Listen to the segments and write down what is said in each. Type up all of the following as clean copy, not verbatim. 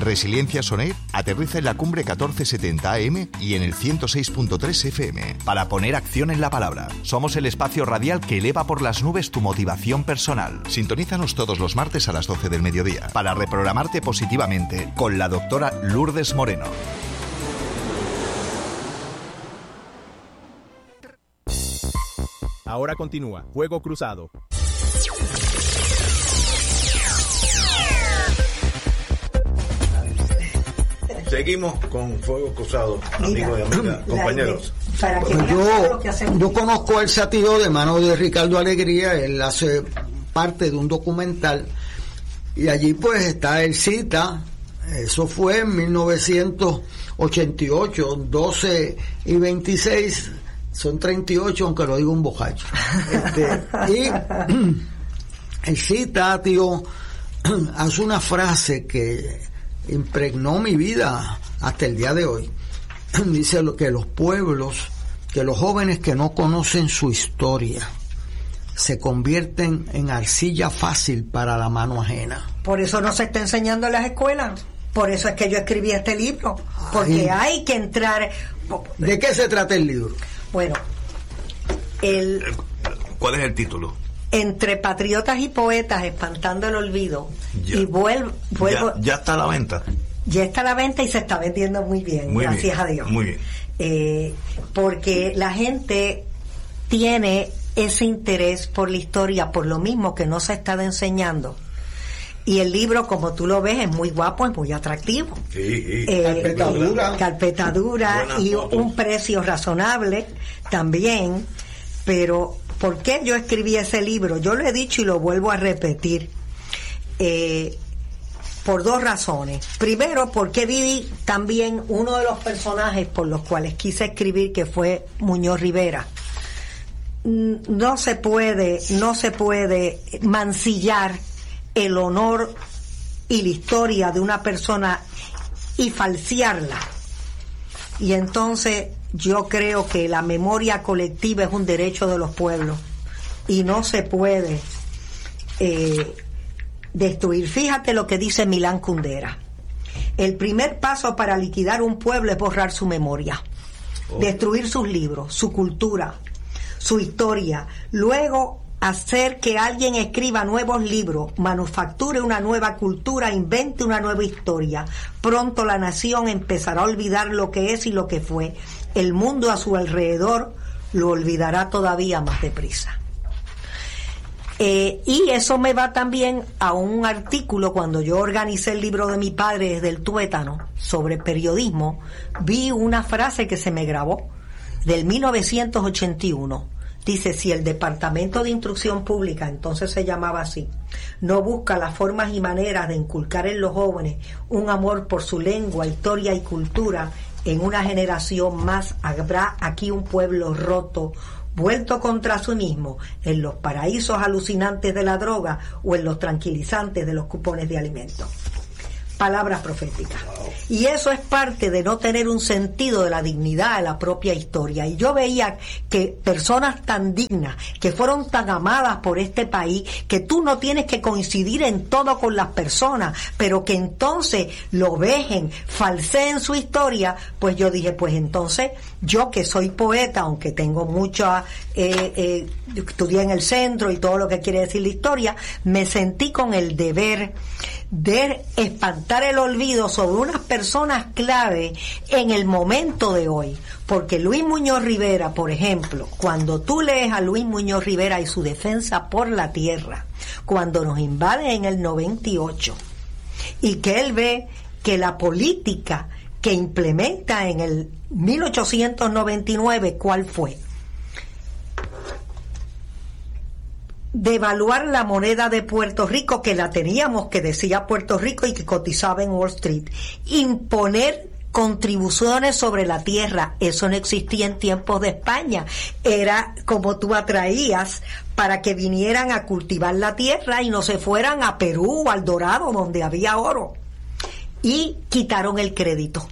Resiliencia Sonair aterriza en la cumbre 1470 AM y en el 106.3 FM para poner acción en la palabra. Somos el espacio radial que eleva por las nubes tu motivación personal. Sintonízanos todos los martes a las 12 del mediodía para reprogramarte positivamente con la doctora Lourdes Moreno. Ahora continúa Fuego Cruzado. Seguimos con Fuego Cruzado, amigos y amigas, compañeros. Yo conozco el Sátiro de mano de Ricardo Alegría. Él hace parte de un documental y allí pues está, él cita, eso fue en 1988, 12 y 26, son 38, aunque lo digo un bojacho. Y él cita, tío, hace una frase que impregnó mi vida hasta el día de hoy. Dice que los pueblos, que los jóvenes que no conocen su historia se convierten en arcilla fácil para la mano ajena. Por eso no se está enseñando en las escuelas. Por eso es que yo escribí este libro, porque hay que entrar. ¿De qué se trata el libro? Bueno, ¿cuál es el título? Entre patriotas y poetas, espantando el olvido. Y vuelvo. Ya está a la venta. Ya está a la venta y se está vendiendo muy bien, gracias a Dios. Muy bien. Porque la gente tiene ese interés por la historia, por lo mismo que no se está enseñando. Y el libro, como tú lo ves, es muy guapo, es muy atractivo. Sí. Carpeta dura y un precio razonable también. Pero, ¿por qué yo escribí ese libro? Yo lo he dicho y lo vuelvo a repetir. Por dos razones. Primero, porque viví también uno de los personajes por los cuales quise escribir, que fue Muñoz Rivera. No se puede mancillar el honor y la historia de una persona y falsearla. Y entonces yo creo que la memoria colectiva es un derecho de los pueblos y no se puede destruir. Fíjate lo que dice Milán Kundera: el primer paso para liquidar un pueblo es borrar su memoria, destruir sus libros, su cultura, su historia, luego hacer que alguien escriba nuevos libros, manufacture una nueva cultura, invente una nueva historia. Pronto la nación empezará a olvidar lo que es y lo que fue. El mundo a su alrededor lo olvidará todavía más deprisa. Y eso me va también a un artículo cuando yo organicé el libro de mi padre desde el tuétano sobre periodismo. Vi una frase que se me grabó del 1981. Dice: si el Departamento de Instrucción Pública, entonces se llamaba así, no busca las formas y maneras de inculcar en los jóvenes un amor por su lengua, historia y cultura, en una generación más habrá aquí un pueblo roto, vuelto contra sí mismo, en los paraísos alucinantes de la droga o en los tranquilizantes de los cupones de alimentos. Palabras proféticas. Y eso es parte de no tener un sentido de la dignidad de la propia historia. Y yo veía que personas tan dignas, que fueron tan amadas por este país, que tú no tienes que coincidir en todo con las personas, pero que entonces lo vejen, falseen su historia. Pues yo dije, pues entonces yo, que soy poeta, aunque tengo mucha estudié en el centro y todo lo que quiere decir la historia, me sentí con el deber de espantar el olvido sobre unas personas clave en el momento de hoy. Porque Luis Muñoz Rivera, por ejemplo, cuando tú lees a Luis Muñoz Rivera y su defensa por la tierra, cuando nos invade en el 98, y que él ve que la política que implementa en el 1899, ¿cuál fue? Devaluar la moneda de Puerto Rico, que la teníamos, que decía Puerto Rico y que cotizaba en Wall Street. Imponer contribuciones sobre la tierra, eso no existía en tiempos de España. Era como tú atraías para que vinieran a cultivar la tierra y no se fueran a Perú o al Dorado, donde había oro. Y quitaron el crédito.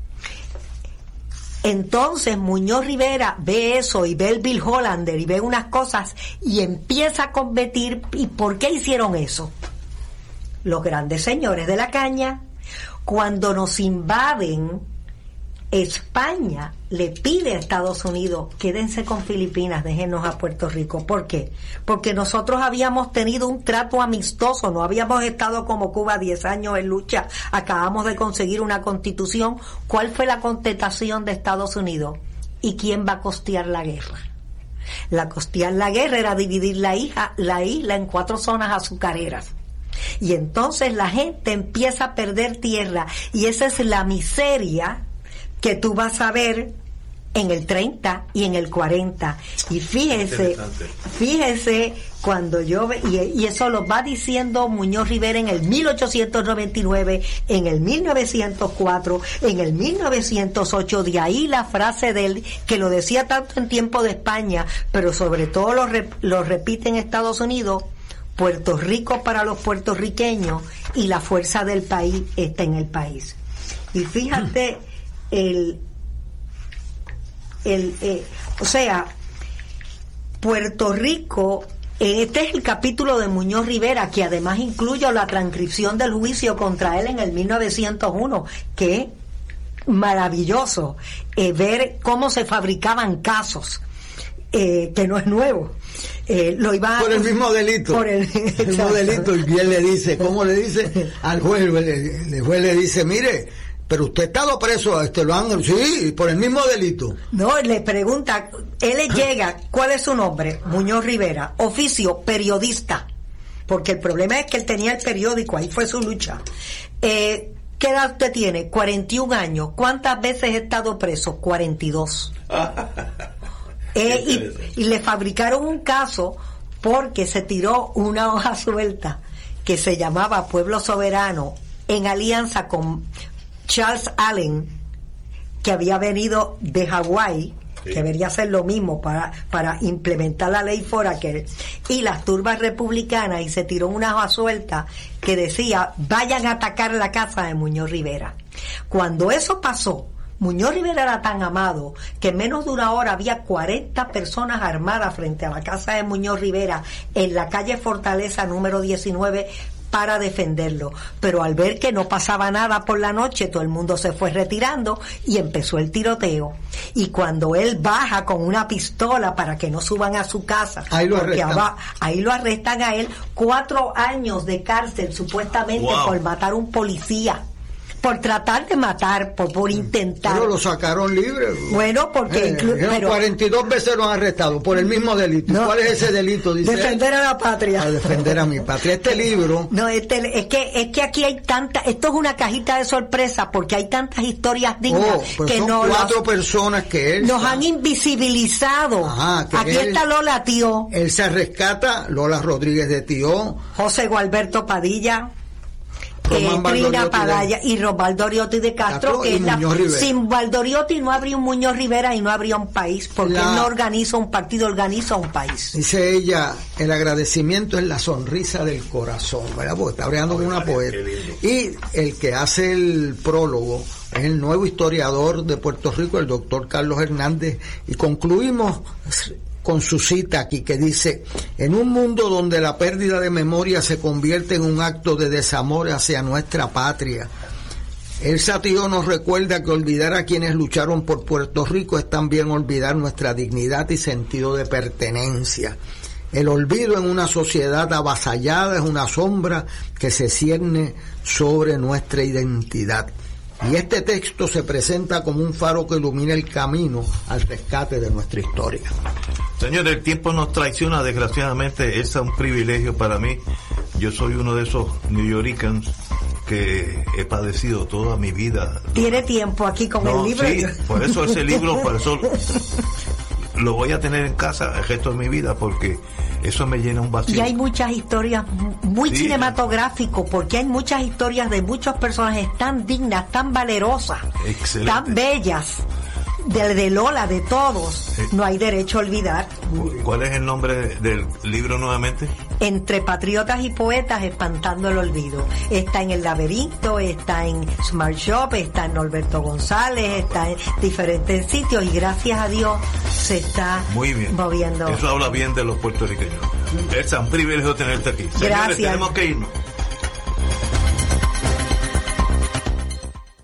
Entonces Muñoz Rivera ve eso y ve el Bill Hollander y ve unas cosas y empieza a competir. ¿Y por qué hicieron eso? Los grandes señores de la caña, Cuando nos invaden, España le pide a Estados Unidos, quédense con Filipinas, déjenos a Puerto Rico. ¿Por qué? Porque nosotros habíamos tenido un trato amistoso, no habíamos estado como Cuba 10 años en lucha, acabamos de conseguir una constitución. ¿Cuál fue la contestación de Estados Unidos? ¿Y quién va a costear la guerra? Costear la guerra era dividir la isla en 4 zonas azucareras. Y entonces la gente empieza a perder tierra, y esa es la miseria que tú vas a ver en el 30 y en el 40. Y fíjese cuando yo y eso lo va diciendo Muñoz Rivera en el 1899, en el 1904, en el 1908, de ahí la frase de él, que lo decía tanto en tiempo de España, pero sobre todo lo repite en Estados Unidos: Puerto Rico para los puertorriqueños, y la fuerza del país está en el país. Y fíjate o sea, Puerto Rico, este es el capítulo de Muñoz Rivera, que además incluye la transcripción del juicio contra él en el 1901, que es maravilloso ver cómo se fabricaban casos, que no es nuevo. Lo iba por el mismo delito. Por el mismo delito, y bien le dice, ¿cómo le dice al juez? El juez le dice: mire, pero usted ha estado preso, lo han... Sí, por el mismo delito. No, le pregunta, él le llega, ¿cuál es su nombre? Muñoz Rivera. Oficio, periodista. Porque el problema es que él tenía el periódico, ahí fue su lucha. ¿Qué edad usted tiene? 41 años. ¿Cuántas veces he estado preso? 42. Y le fabricaron un caso porque se tiró una hoja suelta que se llamaba Pueblo Soberano, en alianza con Charles Allen, que había venido de Hawái, que debería hacer lo mismo para implementar la ley Foraker, y las turbas republicanas, y se tiró una hoja suelta que decía: vayan a atacar la casa de Muñoz Rivera. Cuando eso pasó, Muñoz Rivera era tan amado que en menos de una hora había 40 personas armadas frente a la casa de Muñoz Rivera en la calle Fortaleza número 19 para defenderlo. Pero al ver que no pasaba nada por la noche, todo el mundo se fue retirando y empezó el tiroteo. Y cuando él baja con una pistola para que no suban a su casa, ahí lo arrestan a él, 4 años de cárcel supuestamente por matar a un policía, por tratar de matar, por intentar. Pero lo sacaron libre. Bueno, porque... pero 42 veces lo han arrestado por el mismo delito. No, ¿cuál es ese delito? Dice defender a la patria. A defender a mi patria. Este libro... No, es que aquí hay tanta... Esto es una cajita de sorpresa, porque hay tantas historias dignas pues que son 4 personas que él... Nos han invisibilizado. Ajá, aquí está Lola Tío. Él se rescata, Lola Rodríguez de Tío. José Gualberto Padilla. Trina Padalla y Valdoriotti de Castro, que sin Valdoriotti no habría un Muñoz Rivera y no habría un país, porque él no organiza un partido, organiza un país. Dice ella: el agradecimiento es la sonrisa del corazón, ¿verdad? Porque está hablando con una poeta. Y el que hace el prólogo es el nuevo historiador de Puerto Rico, el doctor Carlos Hernández, y concluimos con su cita aquí, que dice: en un mundo donde la pérdida de memoria se convierte en un acto de desamor hacia nuestra patria, el Satío nos recuerda que olvidar a quienes lucharon por Puerto Rico es también olvidar nuestra dignidad y sentido de pertenencia. El olvido en una sociedad avasallada es una sombra que se cierne sobre nuestra identidad. Y este texto se presenta como un faro que ilumina el camino al rescate de nuestra historia. Señor, el tiempo nos traiciona, desgraciadamente. Es un privilegio para mí. Yo soy uno de esos New Yorkers que he padecido toda mi vida. ¿Tiene tiempo aquí con el libro? Sí, por eso ese libro, por eso lo voy a tener en casa el resto de mi vida, porque eso me llena un vacío. Y hay muchas historias muy cinematográficos, porque hay muchas historias de muchos personajes tan dignas, tan valerosas, tan bellas, de Lola, de todos. No hay derecho a olvidar. ¿Cuál es el nombre del libro nuevamente? Entre patriotas y poetas, espantando el olvido. Está en El Laberinto, está en Smart Shop, está en Norberto González, está en diferentes sitios, y gracias a Dios se está moviendo. Eso habla bien de los puertorriqueños. Es un privilegio tenerte aquí. Señores, gracias. Tenemos que irnos.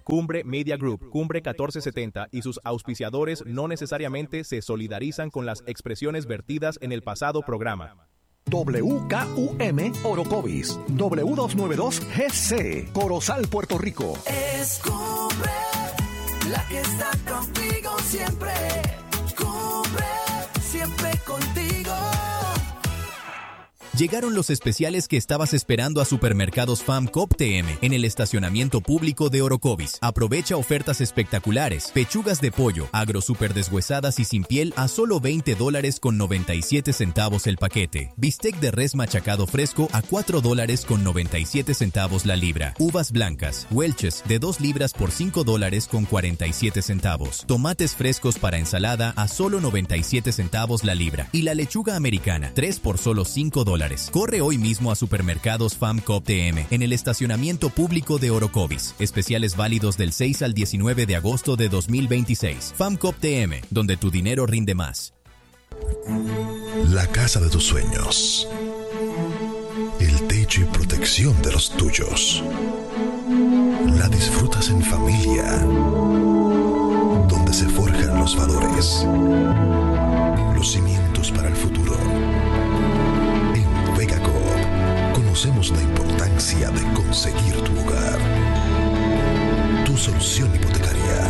Cumbre Media Group, Cumbre 1470 y sus auspiciadores no necesariamente se solidarizan con las expresiones vertidas en el pasado programa. WKUM Orocovis, W292 GC, Corozal, Puerto Rico. Es Cumbre, la que está contigo siempre. Cumbre, siempre contigo. Llegaron los especiales que estabas esperando a Supermercados FAM Coop TM en el estacionamiento público de Orocovis. Aprovecha ofertas espectaculares. Pechugas de pollo, agro super deshuesadas y sin piel a solo $20.97 el paquete. Bistec de res machacado fresco a $4.97 la libra. Uvas blancas, Welch's de 2 libras por $5.47. Tomates frescos para ensalada a solo 97 centavos la libra. Y la lechuga americana, 3 por solo $5. Corre hoy mismo a Supermercados FAM Coop TM en el estacionamiento público de Orocovis. Especiales válidos del 6 al 19 de agosto de 2026. FAM Coop TM, donde tu dinero rinde más. La casa de tus sueños. El techo y protección de los tuyos. La disfrutas en familia. Donde se forjan los valores. Los cimientos para el futuro. Vega Coop, conocemos la importancia de conseguir tu hogar. Tu solución hipotecaria.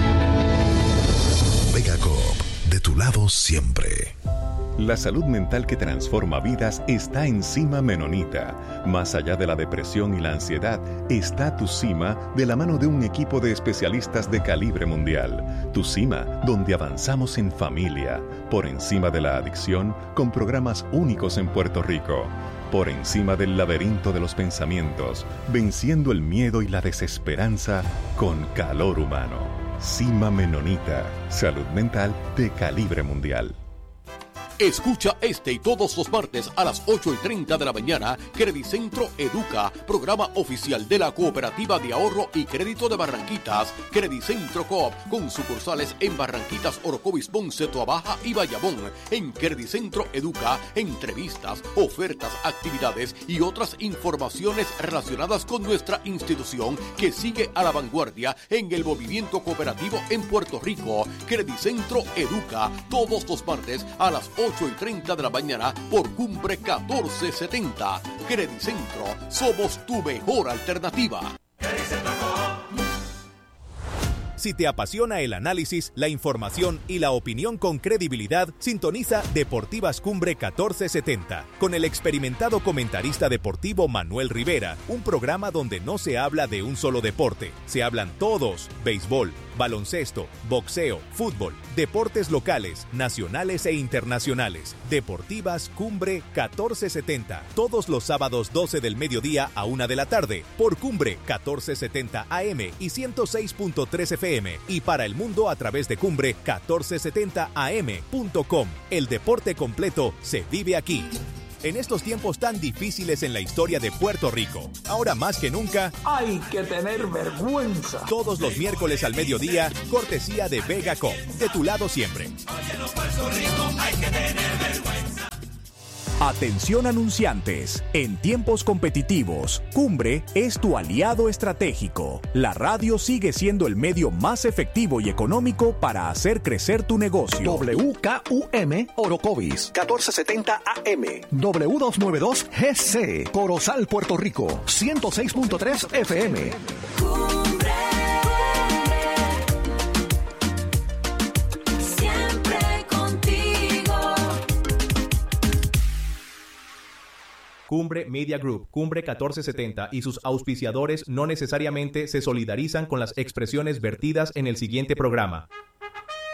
Vega Coop, de tu lado siempre. La salud mental que transforma vidas está en Cima Menonita. Más allá de la depresión y la ansiedad, está Tu Cima de la mano de un equipo de especialistas de calibre mundial. Tu Cima, donde avanzamos en familia, por encima de la adicción, con programas únicos en Puerto Rico. Por encima del laberinto de los pensamientos, venciendo el miedo y la desesperanza con calor humano. Cima Menonita, salud mental de calibre mundial. Escucha este y todos los martes a las 8:30 de la mañana, Credicentro Educa, programa oficial de la Cooperativa de Ahorro y Crédito de Barranquitas, Credicentro Coop, con sucursales en Barranquitas, Orocovis, Ponce, Toabaja y Bayamón. En Credicentro Educa, entrevistas, ofertas, actividades y otras informaciones relacionadas con nuestra institución que sigue a la vanguardia en el movimiento cooperativo en Puerto Rico. Credicentro Educa, todos los martes a las 8:30 de la mañana por Cumbre 1470. Credicentro, somos tu mejor alternativa. Si te apasiona el análisis, la información y la opinión con credibilidad, sintoniza Deportivas Cumbre 1470 con el experimentado comentarista deportivo Manuel Rivera, un programa donde no se habla de un solo deporte, se hablan todos: béisbol, baloncesto, boxeo, fútbol, deportes locales, nacionales e internacionales. Deportivas Cumbre 1470, todos los sábados 12 del mediodía a 1 de la tarde, por Cumbre 1470 AM y 106.3 FM, y para el mundo a través de Cumbre1470am.com. El deporte completo se vive aquí. En estos tiempos tan difíciles en la historia de Puerto Rico, ahora más que nunca, hay que tener vergüenza. Todos los miércoles al mediodía, cortesía de Vega Coop, de tu lado siempre. Oye, los Puerto Rico, hay que tener vergüenza. Atención anunciantes, en tiempos competitivos, Cumbre es tu aliado estratégico. La radio sigue siendo el medio más efectivo y económico para hacer crecer tu negocio. WKUM Orocovis, 1470 AM, W292 GC, Corozal, Puerto Rico, 106.3 FM. Cumbre Media Group, Cumbre 1470 y sus auspiciadores no necesariamente se solidarizan con las expresiones vertidas en el siguiente programa.